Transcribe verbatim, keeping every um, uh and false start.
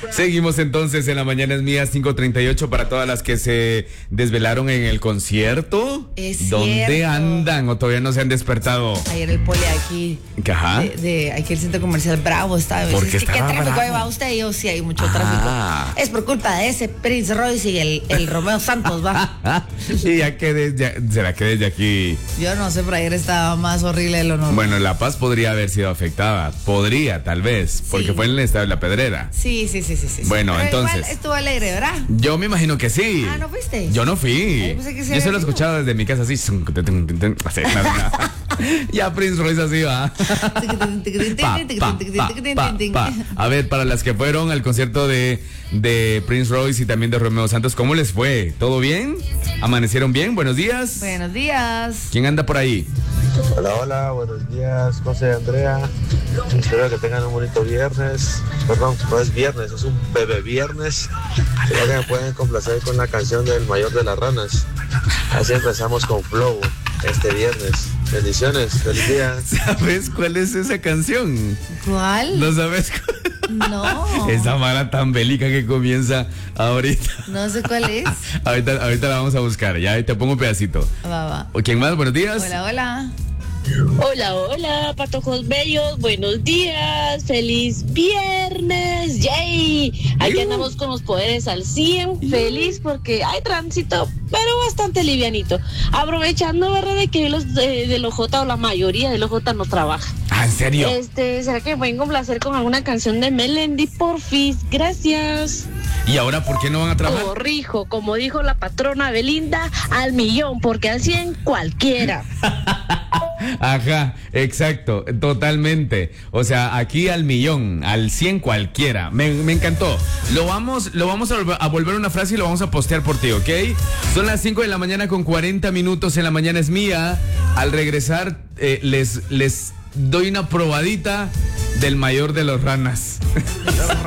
Seguimos entonces en La Mañana es Mía, cinco treinta y ocho, para todas las que se desvelaron en el concierto. Es ¿Dónde cierto. andan o todavía no se han despertado? Ayer el poli aquí, Ajá. de, de aquí el centro comercial Bravo estaba. ¿Por Es qué que, ¿qué estaba tráfico bravo? va usted? Y yo, sí, hay mucho Ah. tráfico. Es por culpa de ese Prince Royce y el, el Romeo Santos, va. Y ya que desde, será que desde aquí. Yo no sé, pero ayer estaba más horrible de lo normal. Bueno, La Paz podría haber sido afectada. Podría, tal vez, porque Sí. fue en el estado de La Pedrera. Sí, sí, sí, sí, sí. Bueno, Pero entonces. igual estuvo alegre, ¿verdad? Yo me imagino que sí. Ah, ¿no fuiste? Yo no fui. Ay, pensé que sí Yo había solo sido. escuchaba desde mi casa así. Así, nada, nada. Ya Prince Royce así va. Pa, pa, pa, pa, pa. A ver, para las que fueron al concierto de, de Prince Royce y también de Romeo Santos, ¿cómo les fue? ¿Todo bien? ¿Amanecieron bien? Buenos días. Buenos días. ¿Quién anda por ahí? Hola, hola, buenos días, José, Andrea. Espero que tengan un bonito viernes. Perdón, no es viernes, es un bebé viernes. Creo que me pueden complacer con la canción del Mayor de las Ranas. Así empezamos con Flow este viernes. Bendiciones, feliz día. ¿Sabes cuál es esa canción? ¿Cuál? ¿No sabes cuál? No. Esa mala tan bélica que comienza ahorita. No sé cuál es. Ahorita, ahorita la vamos a buscar, ya te pongo un pedacito. Va, va. ¿O quién más? Buenos días. Hola, hola. Hola, hola, patojos bellos, buenos días, feliz viernes, yay. Aquí andamos con los poderes al cien, feliz porque hay tránsito, pero bastante livianito. Aprovechando, ¿verdad?, de que los de, de los J o la mayoría de los J no trabaja. Ah, ¿en serio? Este, ¿será que me pueden complacer con alguna canción de Melendi, porfis? Gracias. ¿Y ahora por qué no van a trabajar? Corrijo, como dijo la patrona Belinda, al millón, porque al cien cualquiera. Ajá, exacto, totalmente. O sea, aquí al millón, al cien cualquiera. Me, me encantó. Lo vamos, lo vamos a, volver, a volver una frase y lo vamos a postear por ti, ¿ok? Son las cinco de la mañana con cuarenta minutos en La Mañana es Mía. Al regresar, eh, les, les doy una probadita del Mayor de los Ranas.